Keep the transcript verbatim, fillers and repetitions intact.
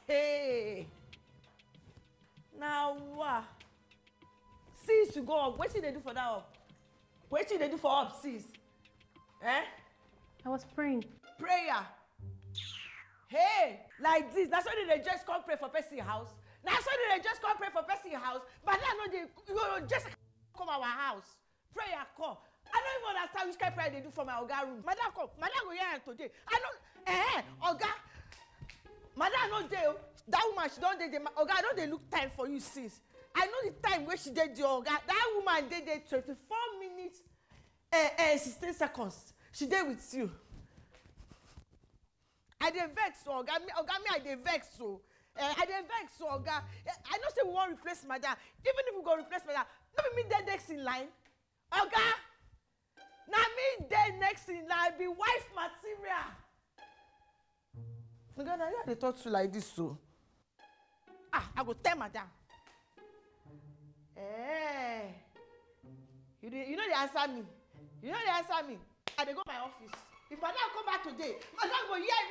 Hey. Now what? Sis, you go up. What did they do for that up? What did they do for up, sis? Eh? I was praying. Prayer. Hey, like this. That's why they just come pray for person house. That's why they just come pray for person house. But now no, they you just come our house. Prayer come. I don't even understand which kind of prayer they do for my Oga room. Madam come. Madam go here today. I don't. Eh, Oga. Madam no dey. That woman she don't dey. Oga, I don't dey look time for you, sis. I know the time where she did the Oga. That woman did there twenty-four minutes, eh, eh, sixteen seconds. She did with you. I dey vex so Oga. Me, Oga, me I dey vex so. Eh, I dey vex so Oga. Eh, I know say we wan replace Madam. Even if we go replace Madam, no be me dey next in line. Oga, na me dey next in line. Be wife material. Oga, na you dey talk to like this so. Ah, I go tell Madam. Eh, you dey, you know they answer me. You know they answer me. I dey go my office. If Madam come back today, Madam go hear